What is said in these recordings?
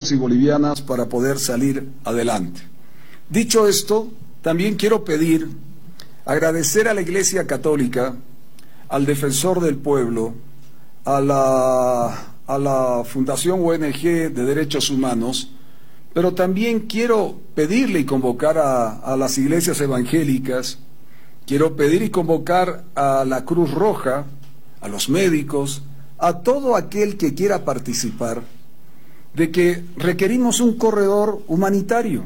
bolivianos y bolivianas para poder salir adelante. Dicho esto, también quiero agradecer a la Iglesia Católica, al Defensor del Pueblo, a la Fundación ONG de Derechos Humanos, pero también quiero pedirle y convocar a las iglesias evangélicas, quiero pedir y convocar a la Cruz Roja, a los médicos, a todo aquel que quiera participar, de que requerimos un corredor humanitario.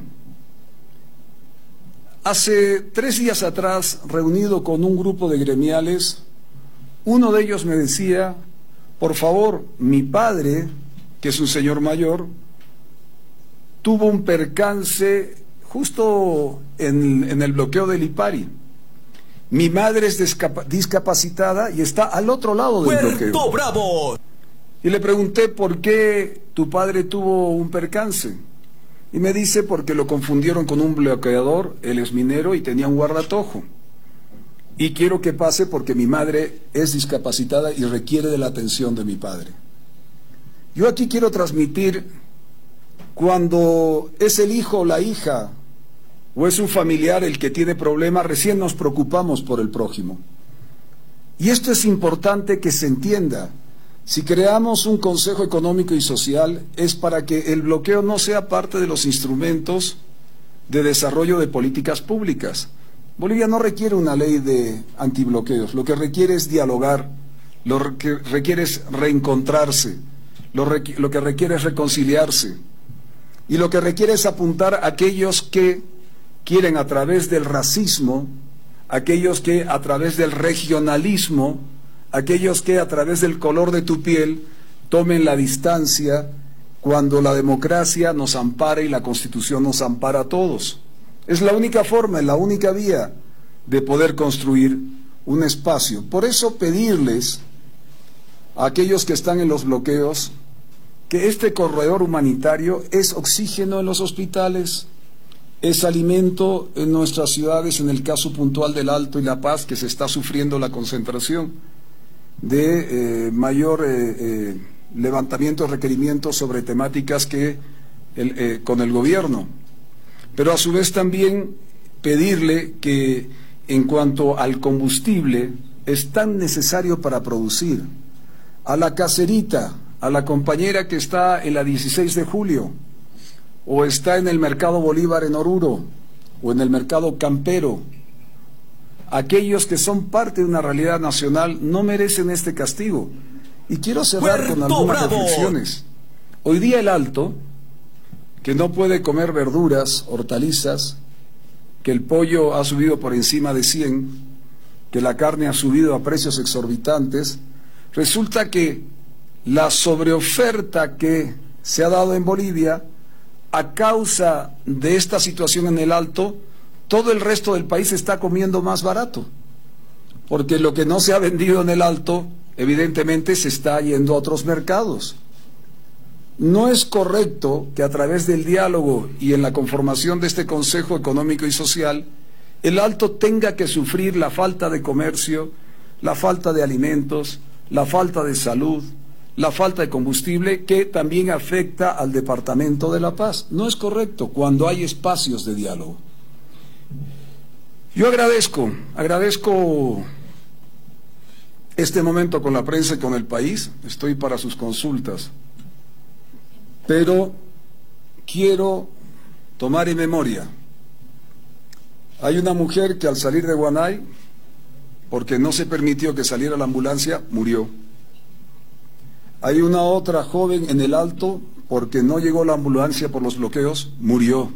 Hace 3 días atrás, reunido con un grupo de gremiales, uno de ellos me decía: por favor, mi padre, que es un señor mayor, tuvo un percance justo en el bloqueo del Lipari. Mi madre es discapacitada y está al otro lado del bloqueo. ¡Puerto Bravo! Y le pregunté por qué tu padre tuvo un percance. Y me dice: porque lo confundieron con un bloqueador, él es minero y tenía un guardatojo. Y quiero que pase porque mi madre es discapacitada y requiere de la atención de mi padre. Yo aquí quiero transmitir, cuando es el hijo o la hija o es un familiar el que tiene problemas, recién nos preocupamos por el prójimo. Y esto es importante que se entienda. Si creamos un Consejo Económico y Social es para que el bloqueo no sea parte de los instrumentos de desarrollo de políticas públicas. Bolivia no requiere una ley de antibloqueos, lo que requiere es dialogar, lo que requiere es reencontrarse, lo que requiere es reconciliarse, y lo que requiere es apuntar a aquellos que quieren a través del racismo, aquellos que a través del regionalismo, aquellos que a través del color de tu piel tomen la distancia cuando la democracia nos ampara y la Constitución nos ampara a todos. Es la única forma, es la única vía de poder construir un espacio. Por eso pedirles a aquellos que están en los bloqueos que este corredor humanitario es oxígeno en los hospitales, es alimento en nuestras ciudades, en el caso puntual del Alto y La Paz, que se está sufriendo la concentración de mayor levantamiento de requerimientos sobre temáticas con el gobierno. Pero a su vez también pedirle que en cuanto al combustible es tan necesario para producir, a la caserita, a la compañera que está en la 16 de julio, o está en el Mercado Bolívar en Oruro, o en el Mercado Campero, aquellos que son parte de una realidad nacional no merecen este castigo. Y quiero cerrar con algunas reflexiones. Hoy día el Alto, que no puede comer verduras, hortalizas, que el pollo ha subido por encima de 100, que la carne ha subido a precios exorbitantes, resulta que la sobreoferta que se ha dado en Bolivia, a causa de esta situación en el Alto, todo el resto del país está comiendo más barato, porque lo que no se ha vendido en el Alto, evidentemente se está yendo a otros mercados. No es correcto que a través del diálogo y en la conformación de este Consejo Económico y Social, el Alto tenga que sufrir la falta de comercio, la falta de alimentos, la falta de salud, la falta de combustible, que también afecta al Departamento de La Paz. No es correcto cuando hay espacios de diálogo. Yo agradezco este momento con la prensa y con el país, estoy para sus consultas. Pero quiero tomar en memoria, hay una mujer que al salir de Guanay, porque no se permitió que saliera la ambulancia, murió. Hay una otra joven en el Alto, porque no llegó la ambulancia por los bloqueos, murió.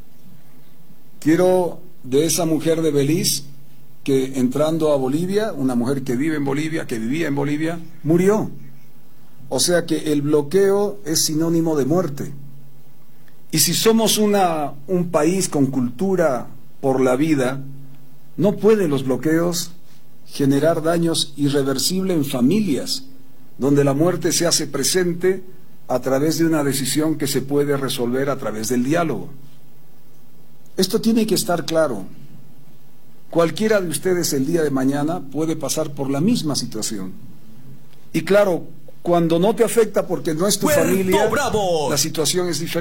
Quiero de esa mujer de Belice, que entrando a Bolivia, una mujer que vive en Bolivia, que vivía en Bolivia, murió. O sea que el bloqueo es sinónimo de muerte. Y si somos un país con cultura por la vida, no pueden los bloqueos generar daños irreversibles en familias, donde la muerte se hace presente a través de una decisión que se puede resolver a través del diálogo. Esto tiene que estar claro. Cualquiera de ustedes el día de mañana puede pasar por la misma situación. Y claro, cuando no te afecta porque no es tu familia, la situación es diferente.